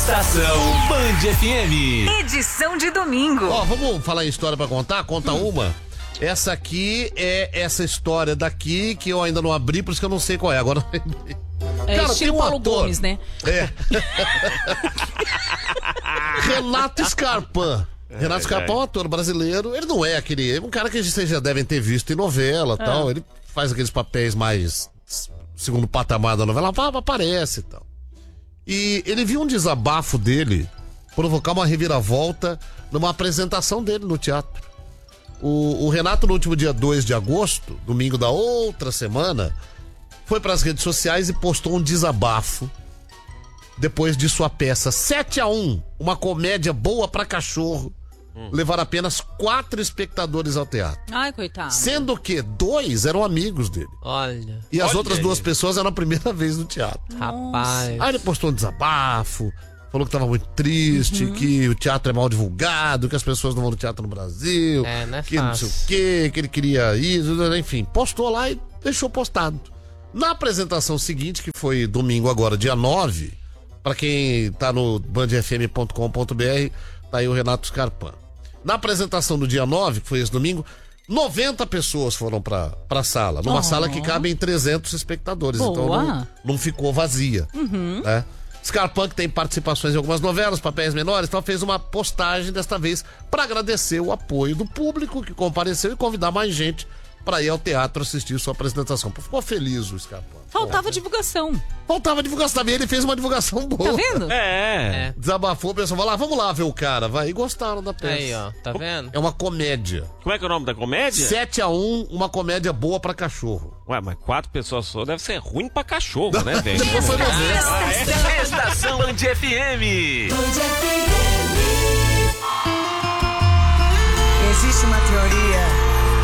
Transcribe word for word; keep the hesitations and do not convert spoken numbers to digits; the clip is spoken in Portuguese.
Estação Band F M. Edição de domingo. Ó, vamos falar em história pra contar? Conta hum. uma. Essa aqui é essa história daqui que eu ainda não abri, por isso que eu não sei qual é. Agora é, cara, estilo tem um Paulo ator, Gomes, né? É. Renato Scarpin. Renato Scarpin é um ator brasileiro. Ele não é aquele... Um cara que vocês já devem ter visto em novela e é. tal. Ele faz aqueles papéis mais... Segundo patamar da novela. Aparece e tal. E ele viu um desabafo dele provocar uma reviravolta numa apresentação dele no teatro. O, o Renato, no último dia dois de agosto, domingo da outra semana, foi para as redes sociais e postou um desabafo depois de sua peça sete a um, uma comédia boa pra cachorro, hum. levar apenas quatro espectadores ao teatro. Ai, coitado. Sendo que dois eram amigos dele. Olha. E as olha outras aí. duas pessoas eram a primeira vez no teatro. Rapaz. Aí ele postou um desabafo, falou que tava muito triste, uhum. que o teatro é mal divulgado, que as pessoas não vão no teatro no Brasil, é, não é que fácil. não sei o quê, que ele queria isso, enfim, postou lá e deixou postado. Na apresentação seguinte, que foi domingo agora, dia nove, pra quem tá no band f m ponto com ponto b r, tá aí o Renato Scarpin. Na apresentação do dia nove, que foi esse domingo, noventa pessoas foram pra, pra sala, numa oh. sala que cabem trezentos espectadores, Boa. então não, não ficou vazia, uhum. né? Scarpin, que tem participações em algumas novelas, papéis menores, então fez uma postagem desta vez para agradecer o apoio do público que compareceu e convidar mais gente para ir ao teatro assistir sua apresentação. Ficou feliz o Scarpin. Faltava Pô, divulgação. Faltava divulgação também, ele fez uma divulgação boa. Tá vendo? É. é. Desabafou, o pessoal falou, ah, vamos lá ver o cara, vai. E gostaram da peça. Aí, ó, tá vendo? É uma comédia. Como é que é o nome da comédia? sete a um, uma comédia boa pra cachorro. Ué, mas quatro pessoas só deve ser ruim pra cachorro, né, velho? Depois foi noventa. Ah, é? Estação Band F M. Existe uma teoria